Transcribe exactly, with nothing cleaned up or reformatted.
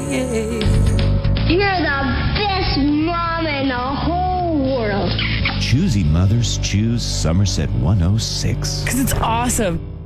You're the best mom in the whole world. Choosy mothers choose Somerset one oh six. Because it's awesome.